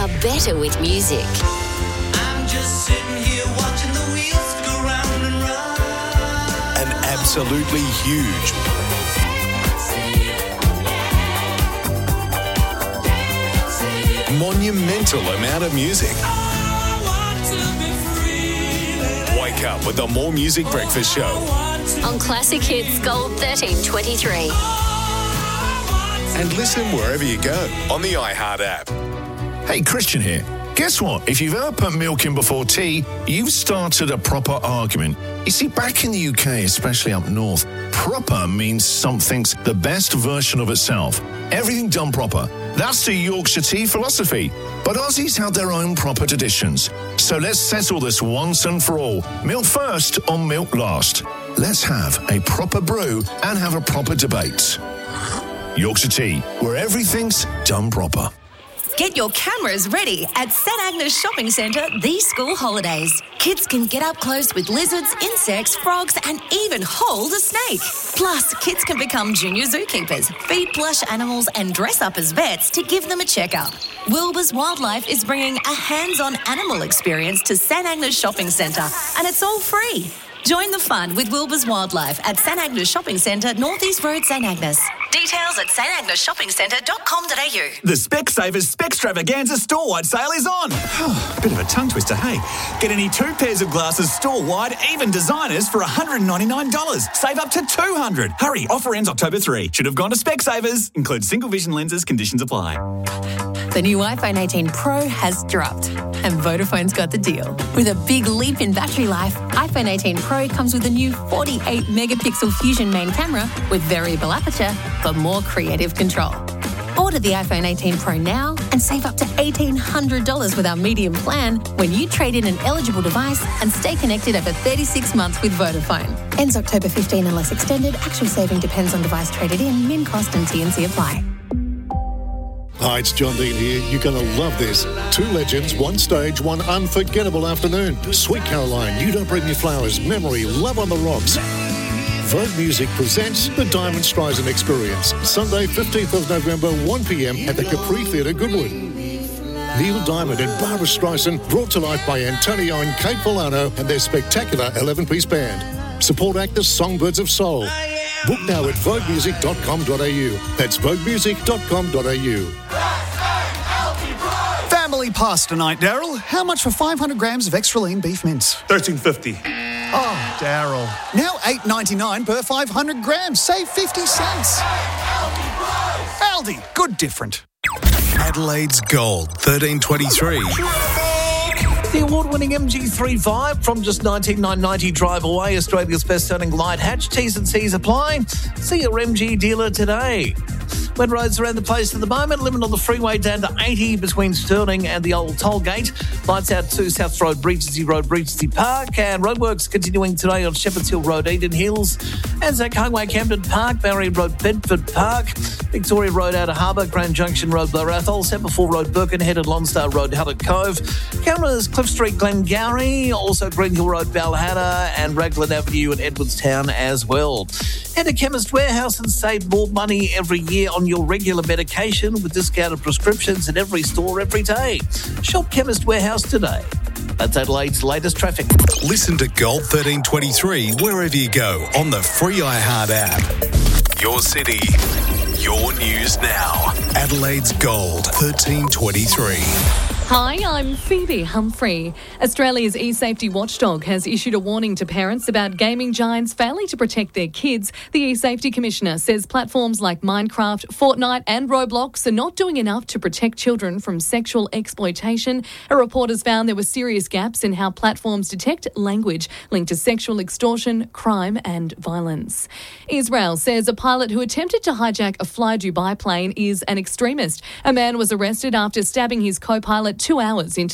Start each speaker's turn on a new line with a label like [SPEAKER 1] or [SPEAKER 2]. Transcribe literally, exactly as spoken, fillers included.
[SPEAKER 1] better with music.
[SPEAKER 2] I'm just sitting here watching the wheels go round and round.
[SPEAKER 3] An absolutely huge, monumental amount of music.
[SPEAKER 2] I want to be free.
[SPEAKER 3] Wake up with the More Music Breakfast Show.
[SPEAKER 1] On Classic Hits Gold thirteen twenty-three.
[SPEAKER 3] And listen wherever you go on the iHeart app.
[SPEAKER 4] Hey, Christian here. Guess what? If you've ever put milk in before tea, you've started a proper argument. You see, back in the U K, especially up north, proper means something's the best version of itself. Everything done proper. That's the Yorkshire tea philosophy. But Aussies have their own proper traditions. So let's settle this once and for all. Milk first or milk last. Let's have a proper brew and have a proper debate. Yorkshire tea, where everything's done proper.
[SPEAKER 5] Get your cameras ready at St Agnes Shopping Centre these school holidays. Kids can get up close with lizards, insects, frogs and even hold a snake. Plus, kids can become junior zookeepers, feed plush animals and dress up as vets to give them a checkup. Wilbur's Wildlife is bringing a hands-on animal experience to St Agnes Shopping Centre and it's all free. Join the fun with Wilbur's Wildlife at St Agnes Shopping Centre, North East Road, St Agnes. Details at s t agnes shopping centre dot com dot a u.
[SPEAKER 6] The Specsavers Specstravaganza store-wide sale is on. Bit of a tongue twister, hey? Get any two pairs of glasses store-wide, even designers, for one hundred ninety-nine dollars. Save up to two hundred dollars. Hurry, offer ends October third. Should have gone to Specsavers. Includes single vision lenses, conditions apply.
[SPEAKER 7] The new iPhone eighteen Pro has dropped and Vodafone's got the deal. With a big leap in battery life, iPhone eighteen Pro comes with a new forty-eight megapixel Fusion main camera with variable aperture for more creative control. Order the iPhone eighteen Pro now and save up to eighteen hundred dollars with our medium plan when you trade in an eligible device and stay connected over thirty-six months with Vodafone. Ends October fifteenth unless extended. Actual saving depends on device traded in. Min cost and T and C apply.
[SPEAKER 8] Hi, it's John Dean here. You're going to love this. Two legends, one stage, one unforgettable afternoon. Sweet Caroline, You Don't Bring Me Flowers, Memory, Love on the Rocks. Vogue Music presents the Diamond Streisand Experience. Sunday, fifteenth of November, one p.m. at the Capri Theatre, Goodwood. Neil Diamond and Barbara Streisand brought to life by Antonio and Kate Polano and their spectacular eleven-piece band. Support actors Songbirds of Soul. Book now at vogue music dot com dot a u. That's vogue music dot com dot a u.
[SPEAKER 9] Family pasta night, Daryl. How much for five hundred grams of extra lean beef mince?
[SPEAKER 10] thirteen fifty.
[SPEAKER 9] Oh, Daryl. Now eight ninety-nine per five hundred grams. Save fifty cents. Aldi, good different.
[SPEAKER 3] Adelaide's Gold, thirteen twenty-three.
[SPEAKER 11] The award-winning M G thirty-five from just nineteen nine ninety drive away, Australia's best-selling light hatch. T's and C's apply. See your M G dealer today. Wet roads around the place at the moment. Limit on the freeway down to eighty between Stirling and the old toll gate. Lights out to South Road, Breachesy Road, Breachesy Park. And roadworks continuing today on Shepherds Hill Road, Eden Hills. Anzac Highway, Camden Park. Barry Road, Bedford Park. Victoria Road, Outer Harbour. Grand Junction Road, Blair Athol. Semperfall Road, Birkenhead. And Lonsdale Road, Hallett Cove. Cameras, Cliff Street, Glengarry. Also Green Hill Road, Balhada. And Raglan Avenue in Edwardstown as well. Head to Chemist Warehouse and save more money every year on your regular medication with discounted prescriptions at every store every day. Shop Chemist Warehouse today. That's Adelaide's latest traffic.
[SPEAKER 3] Listen to Gold thirteen twenty-three wherever you go on the free iHeart app. Your city, your news now. Adelaide's Gold thirteen twenty-three.
[SPEAKER 12] Hi, I'm Phoebe Humphrey. Australia's e-safety watchdog has issued a warning to parents about gaming giants failing to protect their kids. The e-safety commissioner says platforms like Minecraft, Fortnite and Roblox are not doing enough to protect children from sexual exploitation. A report has found there were serious gaps in how platforms detect language linked to sexual extortion, crime and violence. Israel says a pilot who attempted to hijack a Fly Dubai plane is an extremist. A man was arrested after stabbing his co-pilot two hours into